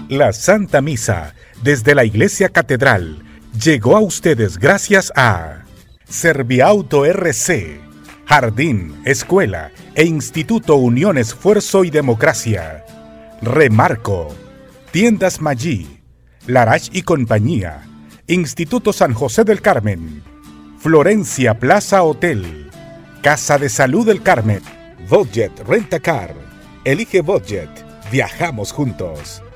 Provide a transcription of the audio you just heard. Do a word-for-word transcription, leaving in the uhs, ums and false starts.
La Santa Misa, desde la Iglesia Catedral, llegó a ustedes gracias a Serviauto R C, Jardín, Escuela e Instituto Unión Esfuerzo y Democracia. Remarco, Tiendas Maggi, Larach y Compañía, Instituto San José del Carmen, Florencia Plaza Hotel, Casa de Salud del Carmen, Budget Rentacar. Elige Budget, viajamos juntos.